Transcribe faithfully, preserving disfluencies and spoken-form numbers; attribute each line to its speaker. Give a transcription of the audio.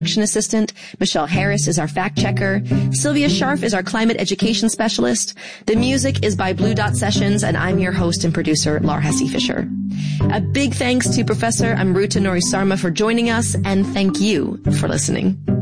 Speaker 1: production assistant. Michelle Harris is our fact checker. Sylvia Scharf is our climate education specialist. The music is by Blue Dot Sessions, and I'm your host and producer, Lar Hesse Fisher. A big thanks to Professor Amruta Norisarma for joining us, and thank you for listening.